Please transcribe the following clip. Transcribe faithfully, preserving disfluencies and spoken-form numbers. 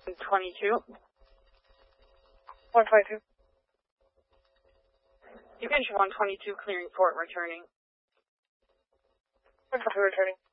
twenty-two. one twenty-two. You can show one twenty-two clearing port returning. one twenty-two returning.